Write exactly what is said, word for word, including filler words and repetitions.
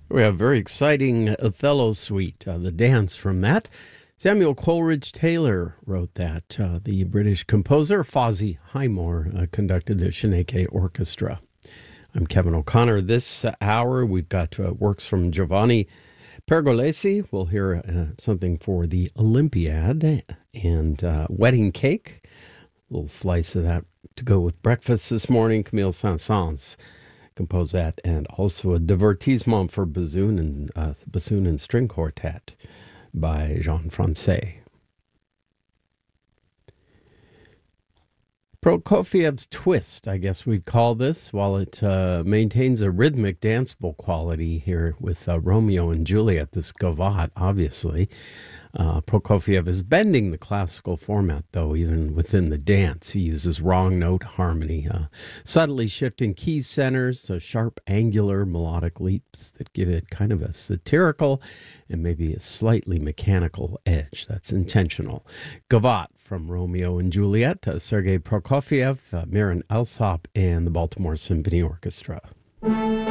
We have a very exciting Othello suite, uh, the dance from that. Samuel Coleridge Taylor wrote that. Uh, the British composer Fozzie Highmore uh, conducted the Shaneke Orchestra. I'm Kevin O'Connor. This hour we've got uh, works from Giovanni Pergolesi. We'll hear uh, something for the Olympiad and uh, Wedding Cake. A little slice of that to go with breakfast this morning. Camille Saint-Saëns composed that, and also a divertissement for bassoon and uh, bassoon and string quartet by Jean Francais. Prokofiev's Twist, I guess we'd call this, while it uh, maintains a rhythmic danceable quality here with uh, Romeo and Juliet, this gavotte, obviously. Uh, Prokofiev is bending the classical format, though, even within the dance. He uses wrong note harmony, uh, subtly shifting key centers, uh, sharp angular melodic leaps that give it kind of a satirical and maybe a slightly mechanical edge. That's intentional. Gavotte from Romeo and Juliet, uh, Sergei Prokofiev, uh, Marin Alsop, and the Baltimore Symphony Orchestra.